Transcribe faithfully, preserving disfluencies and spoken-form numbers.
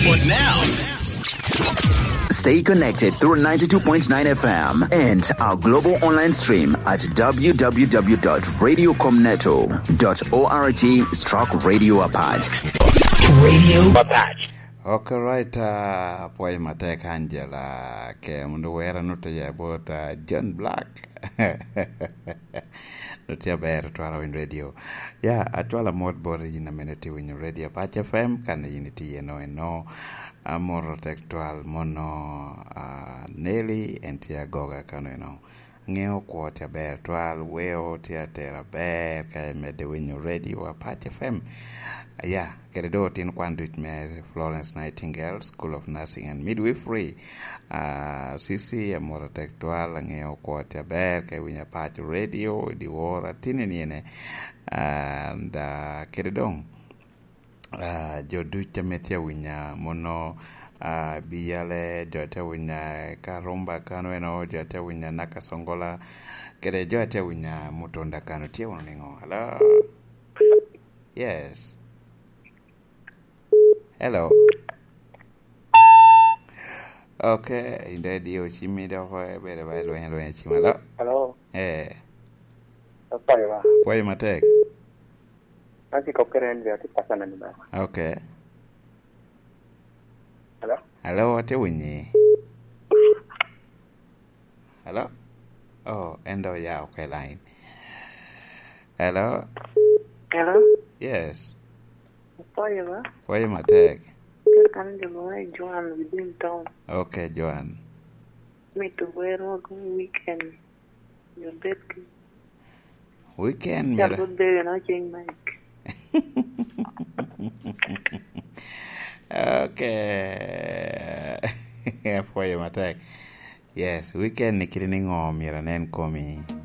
But now, stay connected through ninety-two point nine F M and our global online stream at w w w dot radio comneto dot org stroke radio Apache. Radio Apache. Okay, right. Uh, Poi Matek Angela, ke mundu wera nuta ya about uh, John Black. Nutia bear twala in radio. Yeah, atwala mod bori in a minute in radio Apache F M kan unity no no. Amoro textual mono uh, Nelly and tia goga kano no. Ngeo kwa tia bear twal weo tia tera bear kaya mede winyo radio Apache F M. Yeah, keredo tin kwanduit me Florence Nightingale School of Nursing and Midwifery. Uh, sisi ya mora textual ngeo kwa tia bear kaya winya Apache radio di wora tine niene. And uh, keredong Uh, joducha metia winya mono uh, biyale jote winya karumba kano eno jote winya nakasongola kere jote winya mutonda kano tia waningo. Hello. Yes. Hello. Okay, inde dio chimi do ho bere ba lo lo chimi. Hello. Hello. Eh. Apa ya? Poi Matek. Nanti kau keren dia tu pasangan ni bah. Okay. Hello. Hello, ate winyi. Hello. Oh, endo ya okay line. Hello. Hello. Yes. Apa ya bah? Poi Matek. Kan dia mulai Joan within town. Okay, Joan. Me to wear work weekend. Your birthday. Weekend Your mira. birthday na change mic. Okay. Poi Matek. Yes, weekend ni kiri ningo mira nen komi.